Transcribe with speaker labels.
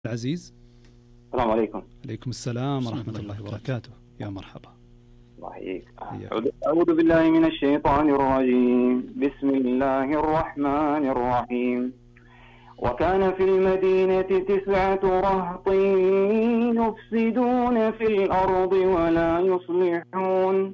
Speaker 1: العزيز.
Speaker 2: السلام عليكم.
Speaker 1: عليكم السلام ورحمة الله وبركاته. يا مرحبا.
Speaker 2: الله يحييك. أعوذ بالله من الشيطان الرجيم. بسم الله الرحمن الرحيم. وكان في المدينة 9 رهط يفسدون في الأرض ولا يصلحون